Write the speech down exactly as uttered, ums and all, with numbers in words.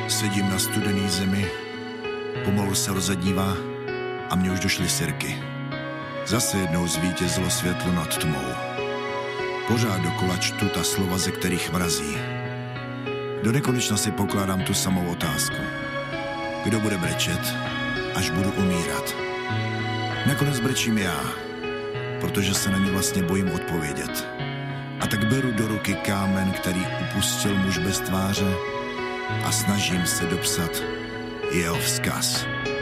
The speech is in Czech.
Sedím na studený zemi, pomalu se rozedívá a mně už došly sirky. Zase jednou zvítězilo světlo nad tmou. Pořád dokola čtu ta slova, ze kterých mrazí. Do nekonečna si pokládám tu samou otázku. Kdo bude brečet, až budu umírat? Nakonec brečím já, protože se na ní vlastně bojím odpovědět. A tak beru do ruky kámen, který upustil muž bez tváře, a snažím se dopsat jeho vzkaz.